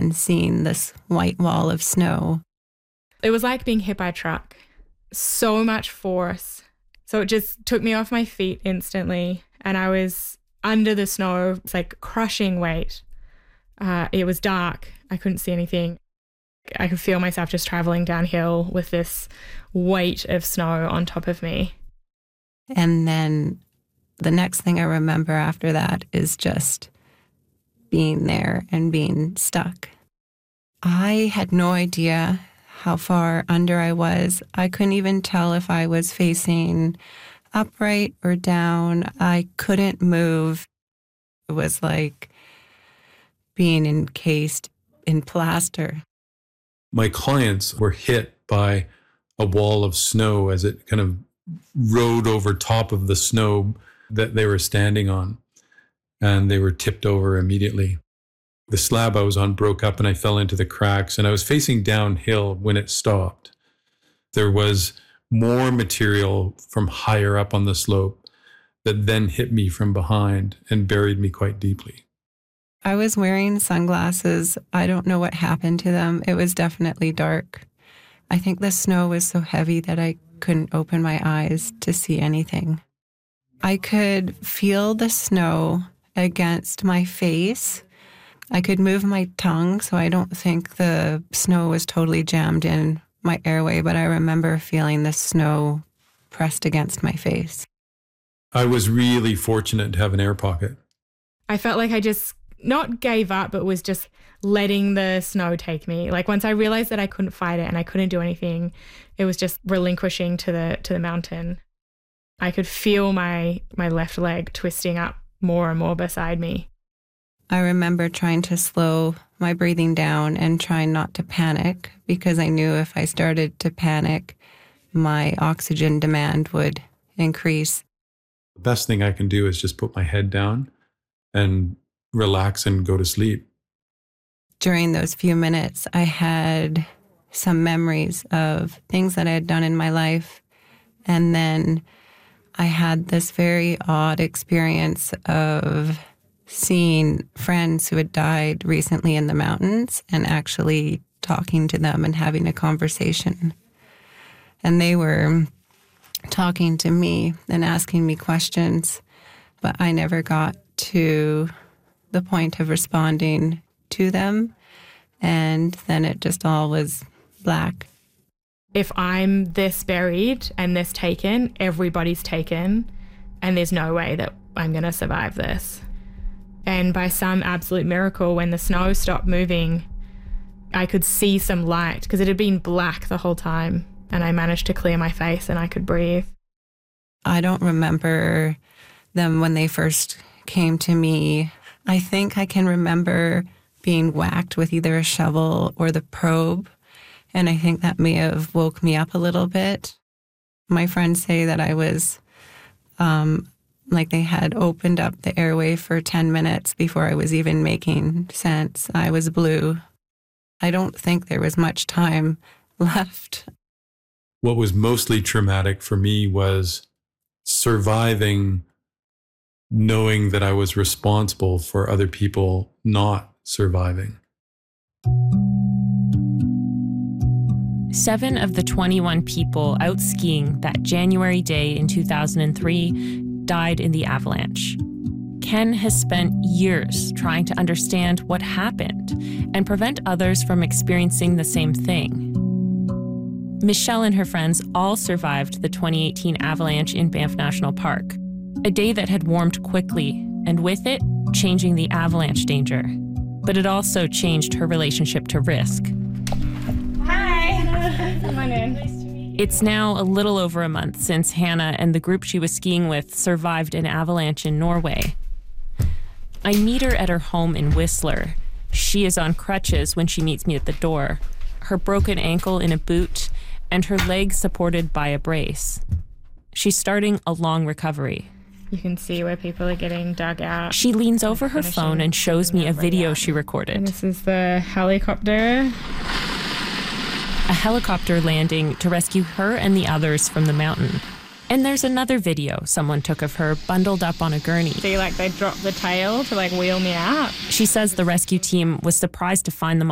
and seeing this white wall of snow. It was like being hit by a truck. So much force. So it just took me off my feet instantly, and I was under the snow. It's like crushing weight. It was dark. I couldn't see anything. I could feel myself just traveling downhill with this weight of snow on top of me. And then the next thing I remember after that is just being there and being stuck. I had no idea how far under I was. I couldn't even tell if I was facing upright or down. I couldn't move. It was like being encased in plaster. My clients were hit by a wall of snow as it kind of rode over top of the snow that they were standing on, and they were tipped over immediately. The slab I was on broke up and I fell into the cracks, and I was facing downhill when it stopped. There was more material from higher up on the slope that then hit me from behind and buried me quite deeply. I was wearing sunglasses. I don't know what happened to them. It was definitely dark. I think the snow was so heavy that I couldn't open my eyes to see anything. I could feel the snow against my face. I could move my tongue, so I don't think the snow was totally jammed in my airway, but I remember feeling the snow pressed against my face. I was really fortunate to have an air pocket. I felt like I just not gave up, but was just letting the snow take me. Like once I realized that I couldn't fight it and I couldn't do anything, it was just relinquishing to the mountain. I could feel my left leg twisting up more and more beside me. I remember trying to slow my breathing down and trying not to panic, because I knew if I started to panic, my oxygen demand would increase. The best thing I can do is just put my head down and relax and go to sleep. During those few minutes, I had some memories of things that I had done in my life. And then I had this very odd experience of seeing friends who had died recently in the mountains and actually talking to them and having a conversation. And they were talking to me and asking me questions, but I never got to the point of responding to them. And then it just all was black. If I'm this buried and this taken, everybody's taken, and there's no way that I'm going to survive this. And by some absolute miracle, when the snow stopped moving, I could see some light, because it had been black the whole time, and I managed to clear my face and I could breathe. I don't remember them when they first came to me. I think I can remember being whacked with either a shovel or the probe, and I think that may have woke me up a little bit. My friends say that I was like they had opened up the airway for 10 minutes before I was even making sense. I was blue. I don't think there was much time left. What was mostly traumatic for me was surviving, knowing that I was responsible for other people not surviving. 7 of the 21 people out skiing that January day in 2003 died in the avalanche. Ken has spent years trying to understand what happened and prevent others from experiencing the same thing. Michelle and her friends all survived the 2018 avalanche in Banff National Park, a day that had warmed quickly, and with it, changing the avalanche danger. But it also changed her relationship to risk. Hi! Come on in. It's now a little over a month since Hannah and the group she was skiing with survived an avalanche in Norway. I meet her at her home in Whistler. She is on crutches when she meets me at the door, her broken ankle in a boot, and her leg supported by a brace. She's starting a long recovery. You can see where people are getting dug out. She leans over her phone and shows me a video she recorded. And this is the helicopter. A helicopter landing to rescue her and the others from the mountain. And there's another video someone took of her bundled up on a gurney. See, like they dropped the tail to like wheel me out. She says the rescue team was surprised to find them